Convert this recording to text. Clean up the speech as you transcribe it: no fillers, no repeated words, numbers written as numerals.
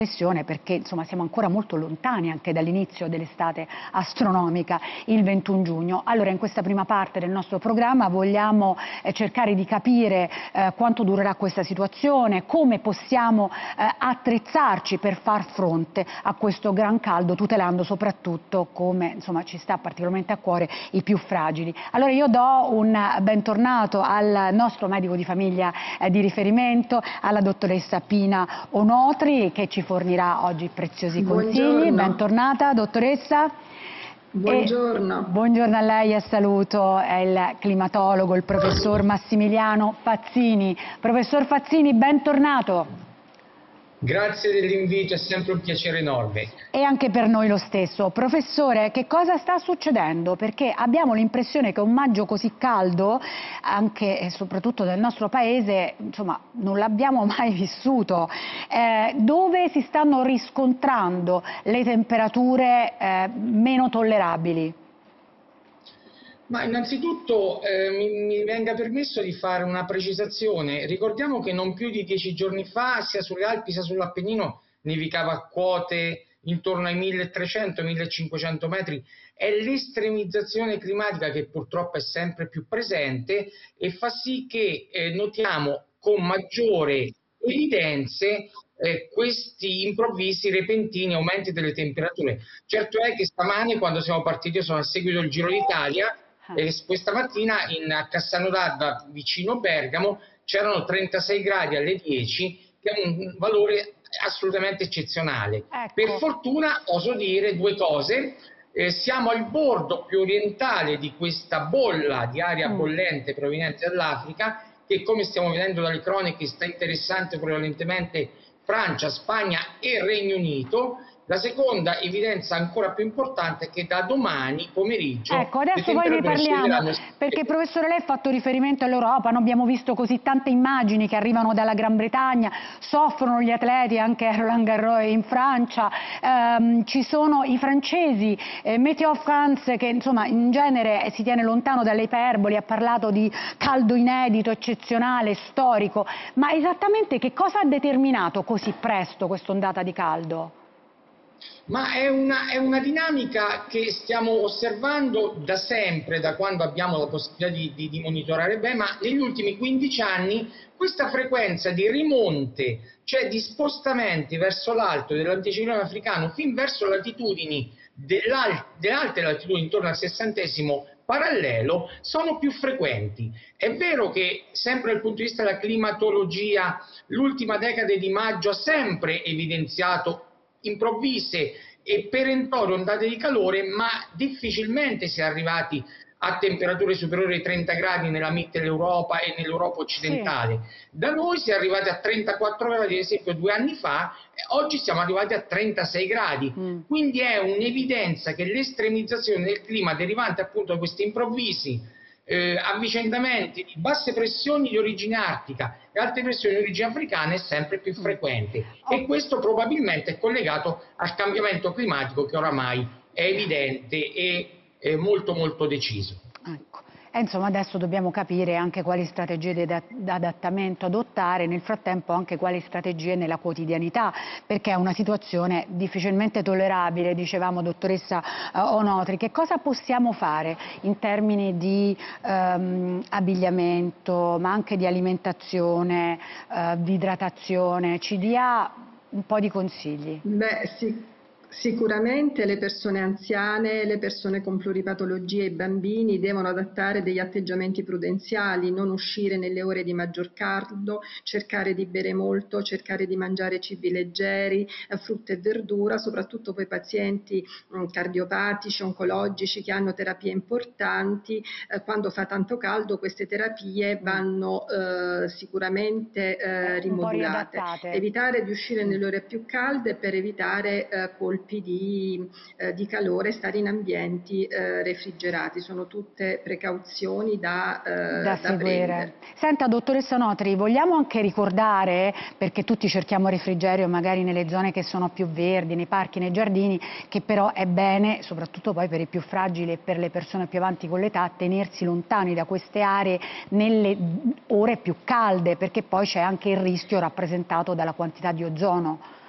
perché insomma siamo ancora molto lontani anche dall'inizio dell'estate astronomica, il 21 giugno. Allora in questa prima parte del nostro programma vogliamo cercare di capire quanto durerà questa situazione, come possiamo attrezzarci per far fronte a questo gran caldo, tutelando soprattutto, come insomma ci sta particolarmente a cuore, i più fragili. Allora io do un bentornato al nostro medico di famiglia di riferimento, alla dottoressa Pina Onotri, che ci fornirà oggi preziosi consigli. Buongiorno. Bentornata dottoressa. Buongiorno. Buongiorno a lei e saluto il climatologo, il professor Massimiliano Fazzini. Professor Fazzini, bentornato. Grazie dell'invito, è sempre un piacere enorme. E anche per noi lo stesso. Professore, che cosa sta succedendo? Perché abbiamo l'impressione che un maggio così caldo, anche e soprattutto nel nostro paese, insomma, non l'abbiamo mai vissuto, dove si stanno riscontrando le temperature meno tollerabili. Ma innanzitutto mi venga permesso di fare una precisazione. Ricordiamo che non più di 10 giorni fa, sia sulle Alpi sia sull'Appennino, nevicava a quote intorno ai 1300-1500 metri. È l'estremizzazione climatica che purtroppo è sempre più presente e fa sì che notiamo con maggiore evidenze questi improvvisi, repentini aumenti delle temperature. Certo è che stamane, quando siamo partiti, io sono a seguito del Giro d'Italia, e questa mattina a Cassano d'Adda, vicino Bergamo, c'erano 36 gradi alle 10, che è un valore assolutamente eccezionale. Ecco. Per fortuna oso dire due cose: siamo al bordo più orientale di questa bolla di aria bollente proveniente dall'Africa, che, come stiamo vedendo dalle cronache, sta interessando prevalentemente Francia, Spagna e Regno Unito. La seconda evidenza ancora più importante è che da domani pomeriggio, ecco, adesso poi ne parliamo, perché professore lei ha fatto riferimento all'Europa, noi abbiamo visto così tante immagini che arrivano dalla Gran Bretagna, soffrono gli atleti anche a Roland Garros in Francia, ci sono i francesi, Météo France, che insomma in genere si tiene lontano dalle iperboli, ha parlato di caldo inedito, eccezionale, storico, ma esattamente che cosa ha determinato così presto quest'ondata di caldo? Ma è una dinamica che stiamo osservando da sempre, da quando abbiamo la possibilità di monitorare bene, ma negli ultimi 15 anni questa frequenza di rimonte, cioè di spostamenti verso l'alto dell'anticiclone africano fin verso latitudini delle alte latitudini, intorno al 60° parallelo, sono più frequenti. È vero che, sempre dal punto di vista della climatologia, l'ultima decade di maggio ha sempre evidenziato improvvise e perentorie ondate di calore, ma difficilmente si è arrivati a temperature superiori ai 30 gradi nella Mitteleuropa e nell'Europa occidentale. Sì. Da noi si è arrivati a 34 gradi, ad esempio 2 anni fa, e oggi siamo arrivati a 36 gradi. Quindi è un'evidenza che l'estremizzazione del clima derivante appunto da questi improvvisi avvicendamenti di basse pressioni di origine artica e alte pressioni di origine africana è sempre più frequente, e questo probabilmente è collegato al cambiamento climatico, che oramai è evidente e molto molto deciso. Ecco. E insomma adesso dobbiamo capire anche quali strategie di adattamento adottare, nel frattempo anche quali strategie nella quotidianità, perché è una situazione difficilmente tollerabile, dicevamo dottoressa Onotri. Che cosa possiamo fare in termini di abbigliamento, ma anche di alimentazione, di idratazione? Ci dia un po' di consigli. Beh, sì. Sicuramente le persone anziane, le persone con pluripatologie e i bambini devono adattare degli atteggiamenti prudenziali, non uscire nelle ore di maggior caldo, cercare di bere molto, cercare di mangiare cibi leggeri, frutta e verdura, soprattutto poi pazienti cardiopatici, oncologici che hanno terapie importanti. Quando fa tanto caldo queste terapie vanno sicuramente rimodulate. Evitare di uscire nelle ore più calde per evitare colpi di calore, stare in ambienti refrigerati. Sono tutte precauzioni da seguire. Senta dottoressa Onotri, vogliamo anche ricordare, perché tutti cerchiamo refrigerio magari nelle zone che sono più verdi, nei parchi, nei giardini, che però è bene, soprattutto poi per i più fragili e per le persone più avanti con l'età, tenersi lontani da queste aree nelle ore più calde, perché poi c'è anche il rischio rappresentato dalla quantità di ozono.